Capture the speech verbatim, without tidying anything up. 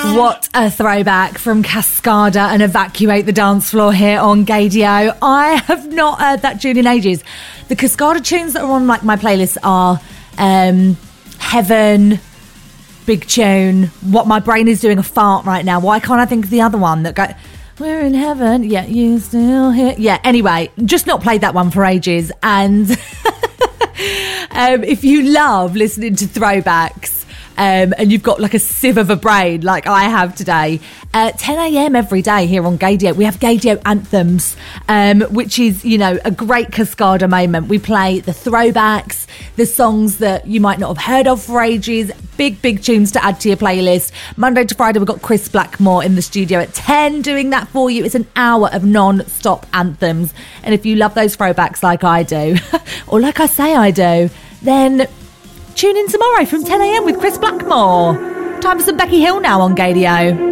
What a throwback from Cascada and Evacuate the Dance Floor here on Gaydio. I have not heard that tune in ages. The Cascada tunes that are on like my playlist are um, Heaven, big tune. What my brain is doing a fart right now. Why can't I think of the other one that go? We're in heaven, yeah, you still here. Yeah, anyway, just not played that one for ages. And um, if you love listening to throwbacks, Um, and you've got like a sieve of a brain like I have today, uh, ten a.m. every day here on Gaydio, we have Gaydio Anthems, um, which is, you know, a great Cascada moment. We play the throwbacks, the songs that you might not have heard of for ages, big, big tunes to add to your playlist. Monday to Friday, we've got Chris Blackmore in the studio at ten doing that for you. It's an hour of non-stop anthems. And if you love those throwbacks like I do, or like I say I do, then tune in tomorrow from ten a.m. with Chris Blackmore. Time for some Becky Hill now on Gaydio.